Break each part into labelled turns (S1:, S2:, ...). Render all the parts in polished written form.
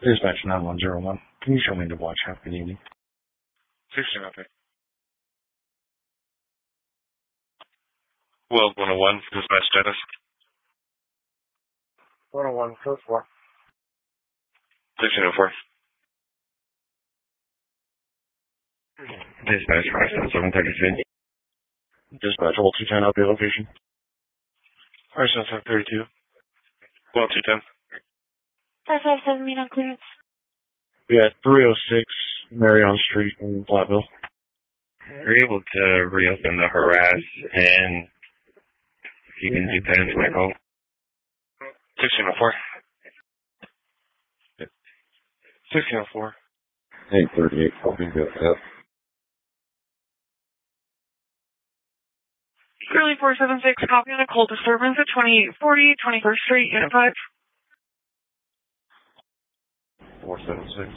S1: Dispatch 9101. Can you show me the watch? Have a good evening.
S2: 16 out there. Well, 101, dispatch status.
S1: 101, code 4.
S2: 1604.
S1: Dispatch 57732. Dispatch, hold 210 out the location.
S2: 57732. Well, 210.
S3: 557 meet on clearance.
S1: We at 306 Marion Street in Platteville.
S2: Are you able to reopen the harass and you can do that into my call? 1604. 1604.
S1: 838, copy that.
S3: Curly 476, copy on a cold disturbance at 2840 21st Street, Unit 5.
S1: 476.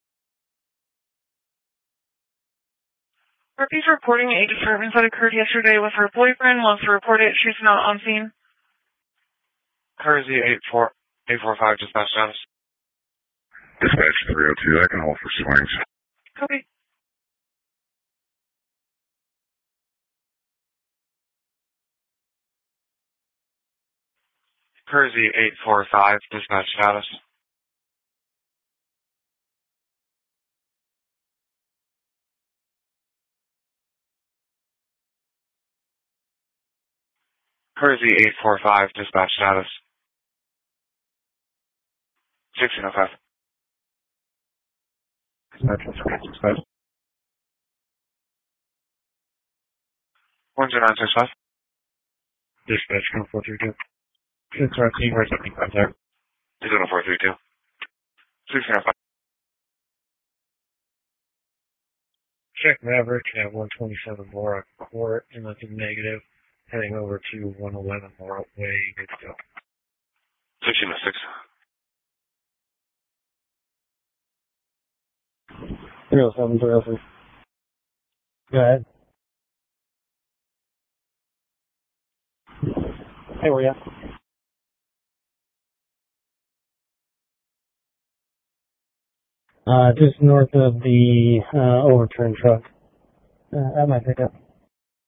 S3: Ruby's reporting a disturbance that occurred yesterday with her boyfriend. Wants to report it. She's not on scene.
S2: Kersey 845, dispatch status.
S1: Dispatch 302, I can hold for swings.
S3: Copy.
S2: Kersey 845, dispatch status. Kersey 845, dispatch status. 1605.
S1: Dispatch.
S2: 10965.
S1: Dispatch 1432. It's our team or something out there.
S2: 20432. 1605.
S1: Check Maverick at 127 Laura Court and nothing negative. Heading over to 111 Laura Way. Good to go.
S2: 1606.
S1: 307, 303. Go ahead. Hey, where you at? Just north of the overturned truck. At my pickup.